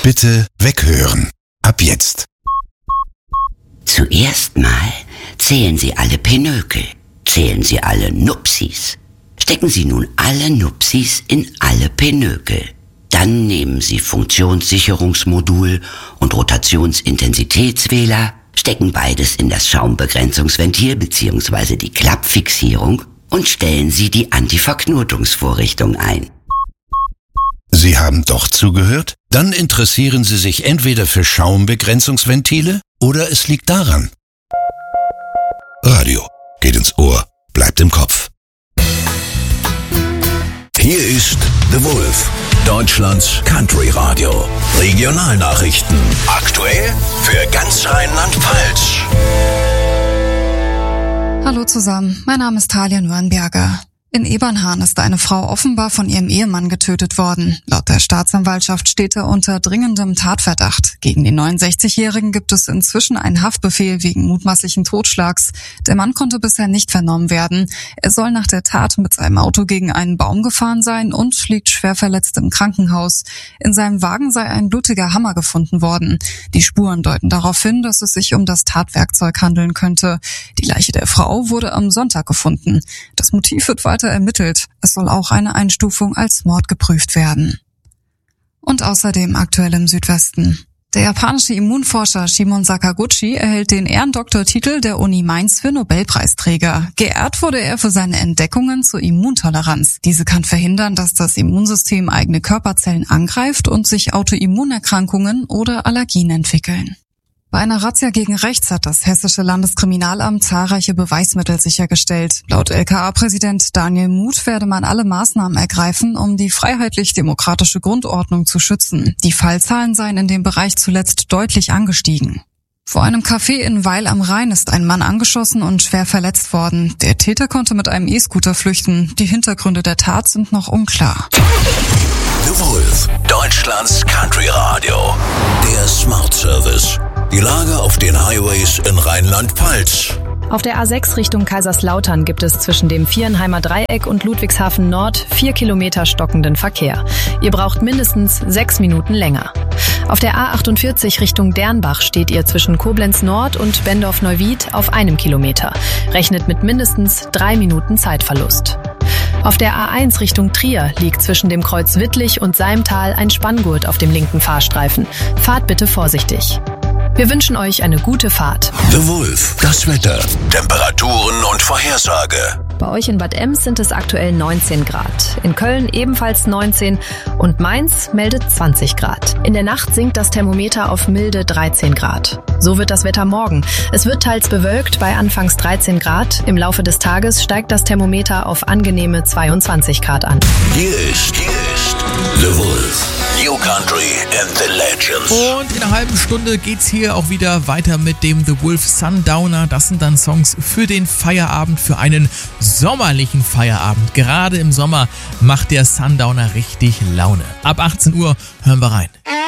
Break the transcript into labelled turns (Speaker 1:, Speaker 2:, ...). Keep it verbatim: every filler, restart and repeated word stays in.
Speaker 1: Bitte weghören. Ab jetzt.
Speaker 2: Zuerst mal zählen Sie alle Pinökel. Zählen Sie alle Nupsis. Stecken Sie nun alle Nupsis in alle Pinökel. Dann nehmen Sie Funktionssicherungsmodul und Rotationsintensitätswähler, stecken beides in das Schaumbegrenzungsventil bzw. die Klappfixierung und stellen Sie die Antiverknotungsvorrichtung ein.
Speaker 1: Sie haben doch zugehört? Dann interessieren Sie sich entweder für Schaumbegrenzungsventile oder es liegt daran. Radio geht ins Ohr, bleibt im Kopf.
Speaker 3: Hier ist The Wolf, Deutschlands Country Radio. Regionalnachrichten. Aktuell für ganz Rheinland-Pfalz.
Speaker 4: Hallo zusammen, mein Name ist Talia Nürnberger. In Ebernhahn ist eine Frau offenbar von ihrem Ehemann getötet worden. Laut der Staatsanwaltschaft steht er unter dringendem Tatverdacht. Gegen den neunundsechzigjährigen gibt es inzwischen einen Haftbefehl wegen mutmaßlichen Totschlags. Der Mann konnte bisher nicht vernommen werden. Er soll nach der Tat mit seinem Auto gegen einen Baum gefahren sein und liegt schwer verletzt im Krankenhaus. In seinem Wagen sei ein blutiger Hammer gefunden worden. Die Spuren deuten darauf hin, dass es sich um das Tatwerkzeug handeln könnte. Die Leiche der Frau wurde am Sonntag gefunden. Das Motiv wird weiter ermittelt. Es soll auch eine Einstufung als Mord geprüft werden. Und außerdem aktuell im Südwesten. Der japanische Immunforscher Shimon Sakaguchi erhält den Ehrendoktortitel der Uni Mainz für Nobelpreisträger. Geehrt wurde er für seine Entdeckungen zur Immuntoleranz. Diese kann verhindern, dass das Immunsystem eigene Körperzellen angreift und sich Autoimmunerkrankungen oder Allergien entwickeln. Bei einer Razzia gegen rechts hat das Hessische Landeskriminalamt zahlreiche Beweismittel sichergestellt. Laut L K A-Präsident Daniel Muth werde man alle Maßnahmen ergreifen, um die freiheitlich-demokratische Grundordnung zu schützen. Die Fallzahlen seien in dem Bereich zuletzt deutlich angestiegen. Vor einem Café in Weil am Rhein ist ein Mann angeschossen und schwer verletzt worden. Der Täter konnte mit einem E-Scooter flüchten. Die Hintergründe der Tat sind noch unklar.
Speaker 3: The Wolf, Deutschlands Country Radio. Der Smart Service. Die Lage auf den Highways in Rheinland-Pfalz.
Speaker 5: Auf der A sechs Richtung Kaiserslautern gibt es zwischen dem Vierenheimer Dreieck und Ludwigshafen Nord vier Kilometer stockenden Verkehr. Ihr braucht mindestens sechs Minuten länger. Auf der A achtundvierzig Richtung Dernbach steht ihr zwischen Koblenz Nord und Bendorf-Neuwied auf einem Kilometer. Rechnet mit mindestens drei Minuten Zeitverlust. Auf der A eins Richtung Trier liegt zwischen dem Kreuz Wittlich und Seimtal ein Spanngurt auf dem linken Fahrstreifen. Fahrt bitte vorsichtig. Wir wünschen euch eine gute Fahrt.
Speaker 3: The Wolf, das Wetter, Temperaturen und Vorhersage.
Speaker 5: Bei euch in Bad Ems sind es aktuell neunzehn Grad. In Köln ebenfalls neunzehn und Mainz meldet zwanzig Grad. In der Nacht sinkt das Thermometer auf milde dreizehn Grad. So wird das Wetter morgen. Es wird teils bewölkt bei anfangs dreizehn Grad. Im Laufe des Tages steigt das Thermometer auf angenehme zweiundzwanzig Grad an.
Speaker 3: Hier ist, hier ist The Wolf. New Country and the Legends.
Speaker 6: Und in einer halben Stunde geht's hier auch wieder weiter mit dem The Wolf Sundowner. Das sind dann Songs für den Feierabend, für einen sommerlichen Feierabend. Gerade im Sommer macht der Sundowner richtig Laune. Ab achtzehn Uhr hören wir rein.